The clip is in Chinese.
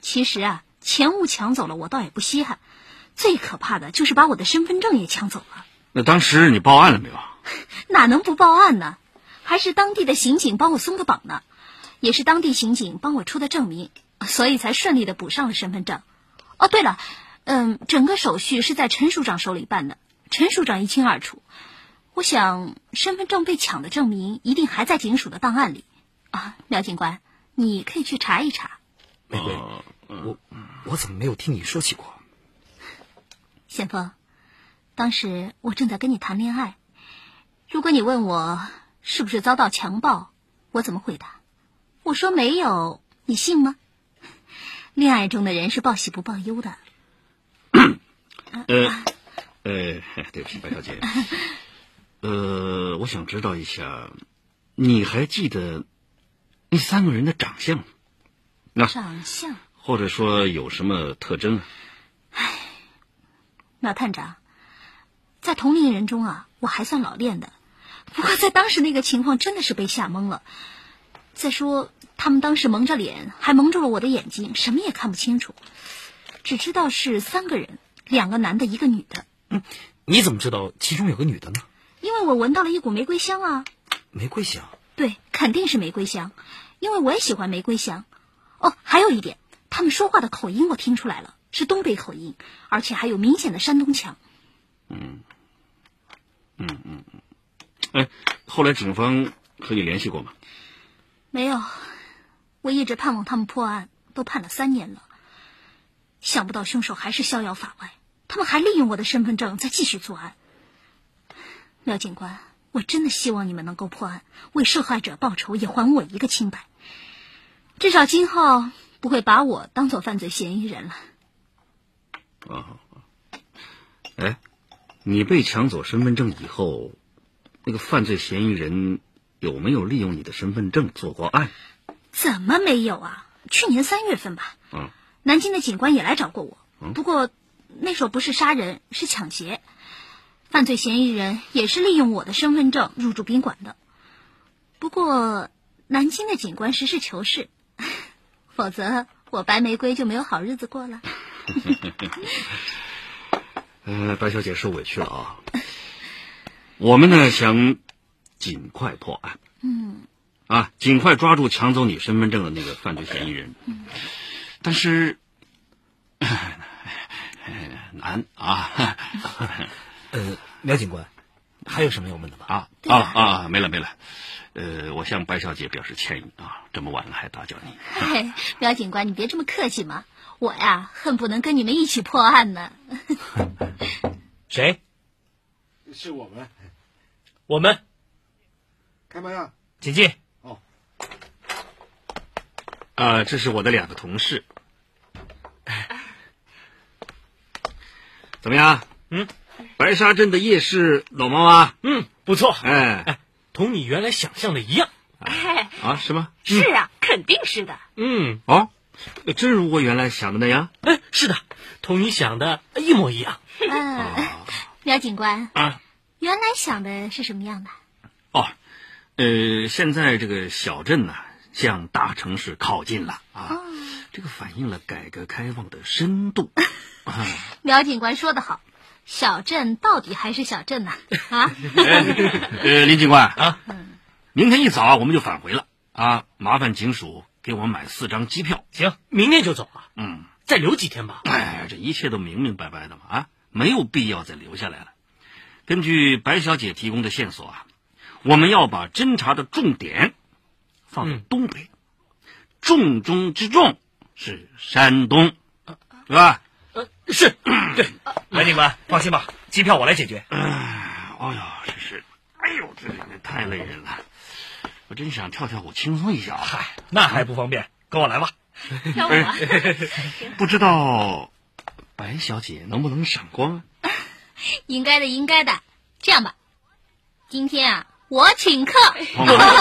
其实啊，钱物抢走了我倒也不稀罕，最可怕的就是把我的身份证也抢走了。 那当时你报案了没有？ 哪能不报案呢？还是当地的刑警帮我松的绑呢，也是当地刑警帮我出的证明，所以才顺利的补上了身份证。哦，对了，整个手续是在陈署长手里办的，陈署长一清二楚。我想身份证被抢的证明一定还在警署的档案里啊，苗警官，你可以去查一查。 玫瑰，我怎么没有听你说起过？ 先锋，当时我正在跟你谈恋爱，如果你问我是不是遭到强暴，我怎么回答？我说没有，你信吗？恋爱中的人是报喜不报忧的。 对不起，白小姐。我想知道一下，你还记得那3个人的长相吗？ 长相， 或者说有什么特征啊？ 苗探长，在同龄人中啊，我还算老练的，不过在当时那个情况真的是被吓懵了。再说他们当时蒙着脸，还蒙住了我的眼睛，什么也看不清楚，只知道是3个人，2个男的，1个女的。 你怎么知道其中有个女的呢？ 因为我闻到了一股玫瑰香啊。 玫瑰香？ 对，肯定是玫瑰香，因为我也喜欢玫瑰香。哦，还有一点，他们说话的口音我听出来了，是东北口音，而且还有明显的山东腔。 后来警方和你联系过吗？ 没有，我一直盼望他们破案，都盼了3年了，想不到凶手还是逍遥法外，他们还利用我的身份证再继续作案。苗警官，我真的希望你们能够破案，为受害者报仇，也还我一个清白，至少今后不会把我当作犯罪嫌疑人了。 你被抢走身份证以后，那个犯罪嫌疑人有没有利用你的身份证做过案？ 怎么没有啊？去年3月份吧，南京的警官也来找过我，不过那时候不是杀人，是抢劫。犯罪嫌疑人也是利用我的身份证入住宾馆的。不过南京的警官实事求是，否则我白玫瑰就没有好日子过了。 白小姐受委屈了啊。我们呢想尽快破案，尽快抓住抢走你身份证的那个犯罪嫌疑人。但是难啊。 苗警官，还有什么要问的吗？ 没了。我向白小姐表示歉意啊，这么晚了还打搅你。 苗警官，你别这么客气嘛，我呀恨不能跟你们一起破案呢。 谁？ 是我们。 我们。 开门啊！ 请进。 这是我的2个同事。怎么样？白沙镇的夜市冷吗吗？ 不错。同你原来想象的一样。 是吗？ 是啊，肯定是的。 真如我原来想的那样？ 是的，同你想的一模一样。 苗警官原来想的是什么样的？ 现在这个小镇呢，向大城市靠近了啊，这个反映了改革开放的深度。 苗警官说得好，小镇到底还是小镇呢。 林警官明天一早我们就返回了啊，麻烦警署给我买4张机票。 行，明天就走了。再留几天吧。 这一切都明明白白的嘛，没有必要再留下来了。根据白小姐提供的线索我们要把侦查的重点放在东北，重中之重是山东，是吧？ 是，对。白警官，放心吧，机票我来解决。 这太累人了，我真想跳舞轻松一下。 那还不方便，跟我来吧。 跳舞啊？ 不知道白小姐能不能赏光啊？ 应该的。这样吧，今天我请客。